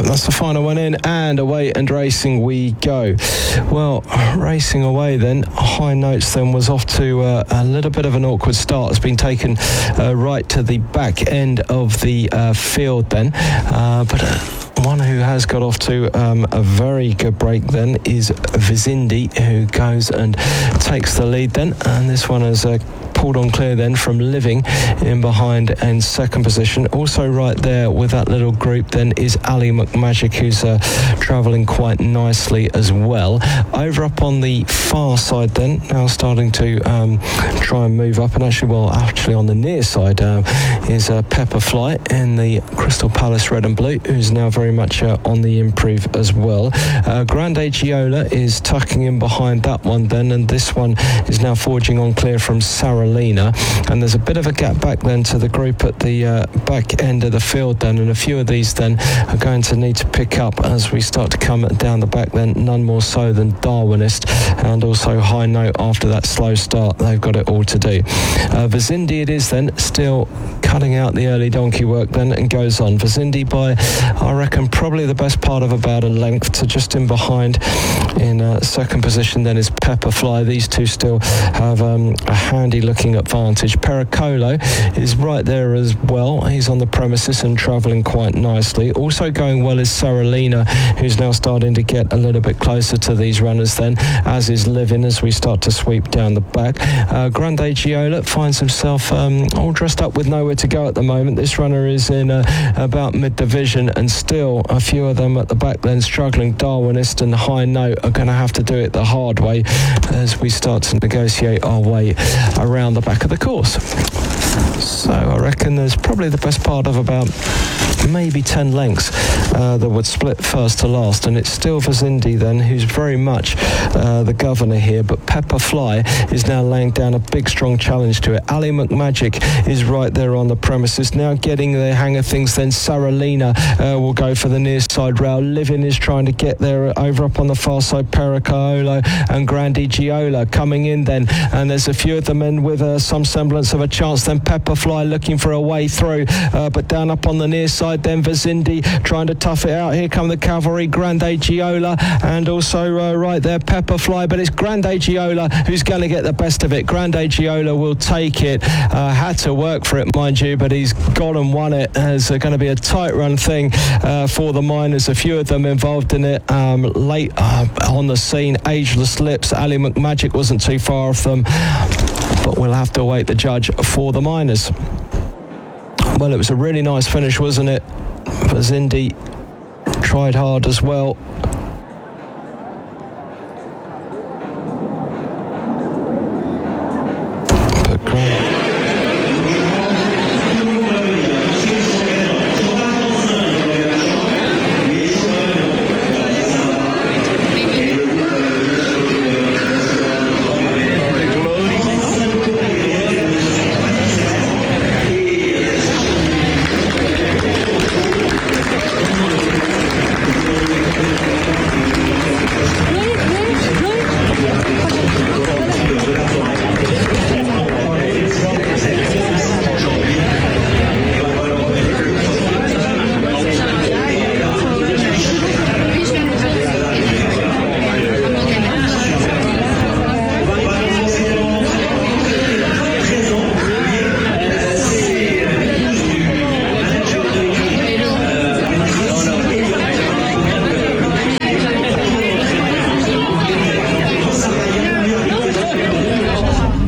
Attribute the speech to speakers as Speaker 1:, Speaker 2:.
Speaker 1: That's the final one in, and away and racing we go. Well, racing away then, High Notes then was off to a little bit of an awkward start. It's been taken right to the back end of the field then, but one who has got off to a very good break then is Vizindi, who goes and takes the lead then, and this one has pulled on clear then from Living in behind in second position. Also right there with that little group then is Ali McMagic, who's travelling quite nicely as well. Over up on the far side then, now starting to try and move up, and actually on the near side is Pepperfly in the Crystal Palace red and blue, who's now very much on the improve as well. Grande Giola is tucking in behind that one then, and this one is now forging on clear from Saralina, and there's a bit of a gap back then to the group at the back end of the field then, and a few of these then are going to need to pick up as we start to come down the back then, none more so than Darwinist and also High Note. After that slow start, they've got it all to do. Vizindi it is then, still cutting out the early donkey work then, and goes on. Vizindi by, I reckon, probably the best part of about a length to just in behind. In second position then is Pepperfly. These two still have a handy looking advantage. Pericolo is right there as well. He's on the premises and travelling quite nicely. Also going well is Saralina, who's now starting to get a little bit closer to these runners then, as is Living as we start to sweep down the back. Grande Giola finds himself all dressed up with nowhere to go at the moment. This runner is in about mid-division, and still a few of them at the back then struggling. Darwinist and High Note are going to have to do it the hard way as we start to negotiate our way around the back of the course. So I reckon there's probably the best part of about maybe 10 lengths that would split first to last, and it's still Vizindi then who's very much the governor here, but Pepperfly is now laying down a big strong challenge to it. Ali McMagic is right there on the premises, now getting the hang of things. Then Saralina will go for the near side rail. Living is trying to get there over up on the far side. Pericolo and Grande Giola coming in then, and there's a few of them in with some semblance of a chance. Then Pepperfly looking for a way through, but down up on the near side then Vizindi trying to tough it out. Here come the cavalry, Grande Giola, and also right there Pepperfly, but it's Grande Giola who's going to get the best of it. Grande Giola will take it. Had to work for it, mind you, but he's gone and won it. It's going to be a tight run thing for the miners. A few of them involved in it late on the scene. Ageless Lips, Ali McMagic wasn't too far off them, but we'll have to await the judge for the miners. Well, it was a really nice finish, wasn't it? Vizindi tried hard as well.